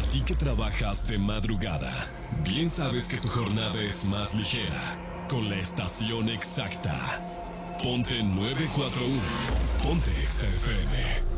ti que trabajas de madrugada, bien sabes que tu jornada es más ligera con la estación exacta. Ponte 941. Ponte XFM.